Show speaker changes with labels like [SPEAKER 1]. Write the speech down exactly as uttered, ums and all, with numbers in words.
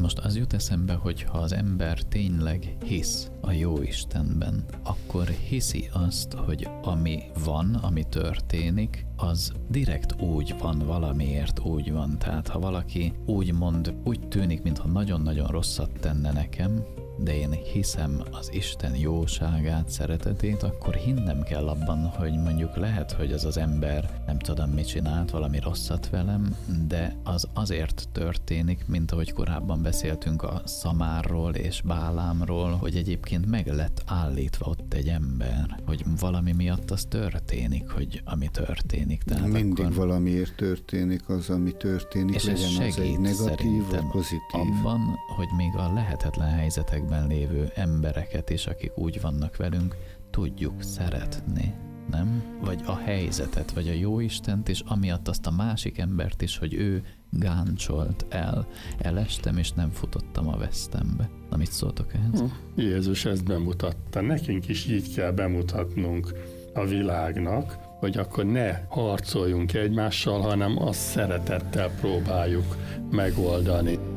[SPEAKER 1] most az jut eszembe, hogy ha az ember tényleg hisz a jó Istenben, akkor hiszi azt, hogy ami van, ami történik, az direkt úgy van, valamiért úgy van. Tehát ha valaki úgy mond, úgy tűnik, mintha nagyon-nagyon rosszat tenne nekem, de én hiszem az Isten jóságát, szeretetét, akkor hinnem kell abban, hogy mondjuk lehet, hogy az az ember nem tudom mit csinált, valami rosszat velem, de az azért történik, mint ahogy korábban beszéltünk a Szamárról és Bálámról, hogy egyébként meg lett állítva ott egy ember, hogy valami miatt az történik, hogy ami történik. Tehát
[SPEAKER 2] mindig
[SPEAKER 1] akkor...
[SPEAKER 2] valamiért történik az, ami történik,
[SPEAKER 1] és
[SPEAKER 2] legyen az egy negatív vagy pozitív.
[SPEAKER 1] Abban, hogy még a lehetetlen helyzetekben lévő embereket is, akik úgy vannak velünk, tudjuk szeretni, nem? Vagy a helyzetet, vagy a jóistent, és amiatt azt a másik embert is, hogy ő gáncsolt el. Elestem, és nem futottam a vesztembe. Na, mit szóltok ehhez?
[SPEAKER 3] Hm. Jézus ezt bemutatta. Nekünk is így kell bemutatnunk a világnak, hogy akkor ne harcoljunk egymással, hanem azt szeretettel próbáljuk megoldani.